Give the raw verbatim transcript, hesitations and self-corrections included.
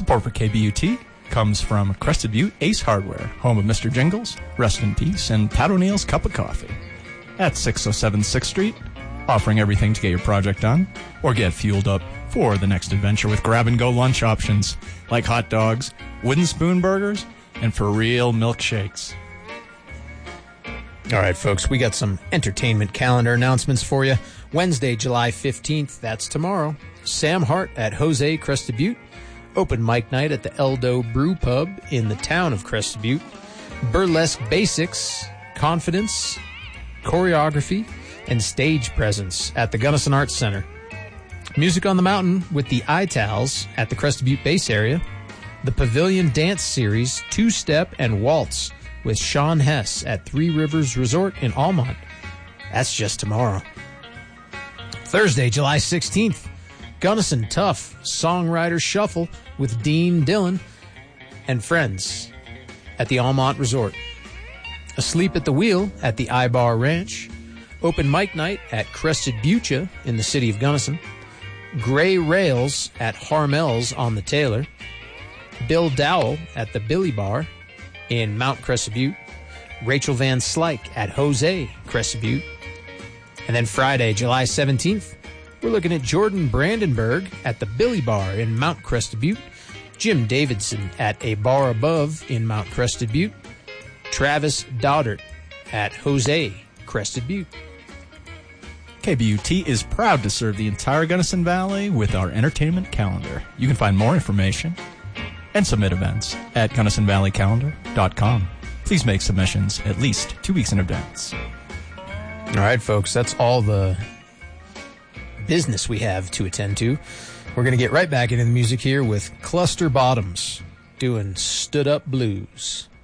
Support for K B U T comes from Crested Butte Ace Hardware, home of Mister Jingles, Rest in Peace, and Pat O'Neill's Cup of Coffee. At six oh seven sixth Street, offering everything to get your project done, or get fueled up for the next adventure with grab-and-go lunch options like hot dogs, wooden spoon burgers, and for real milkshakes. All right, folks, we got some entertainment calendar announcements for you. Wednesday, July fifteenth, that's tomorrow. Sam Hart at Jose Crested Butte. Open mic night at the Eldo Brew Pub in the town of Crested Butte. Burlesque Basics, Confidence, Choreography, and Stage Presence at the Gunnison Arts Center. Music on the Mountain with the Itals at the Crested Butte base area. The Pavilion Dance Series, Two-Step and Waltz with Sean Hess at Three Rivers Resort in Almont. That's just tomorrow. Thursday, July sixteenth, Gunnison Tough Songwriter Shuffle with Dean Dillon and friends at the Almont Resort. Asleep at the Wheel at the I-Bar Ranch. Open mic night at Crested Butte in the city of Gunnison. Gray Rails at Harmel's on the Taylor. Bill Dowell at the Billy Bar in Mount Crested Butte. Rachel Van Slyke at Jose Crested Butte. And then Friday, July seventeenth, we're looking at Jordan Brandenburg at the Billy Bar in Mount Crested Butte. Jim Davidson at A Bar Above in Mount Crested Butte. Travis Doddart at Jose Crested Butte. K B U T is proud to serve the entire Gunnison Valley with our entertainment calendar. You can find more information and submit events at gunnison valley calendar dot com. Please make submissions at least two weeks in advance. All right, folks, that's all the business we have to attend to. We're going to get right back into the music here with Cluster Bottoms doing Stood Up Blues.